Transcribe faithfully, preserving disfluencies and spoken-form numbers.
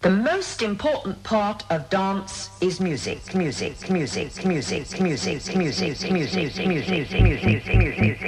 The most important part of dance is music, music, music, music, music, music, music, music, music, music, music.